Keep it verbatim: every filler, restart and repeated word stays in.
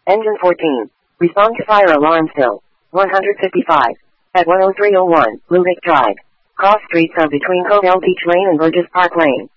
Engine fourteen. Respond to fire alarm still. one hundred fifty-five. At one oh three oh one, Ludick Drive. Cross streets are between Covell Beach Lane and Burgess Park Lane.